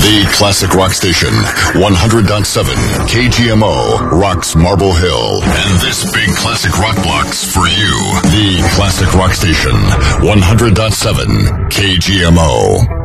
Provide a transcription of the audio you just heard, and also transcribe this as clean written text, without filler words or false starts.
The classic rock station, 100.7 KGMO, rocks Marble Hill. And this big classic rock block's for you. The classic rock station, 100.7 KGMO.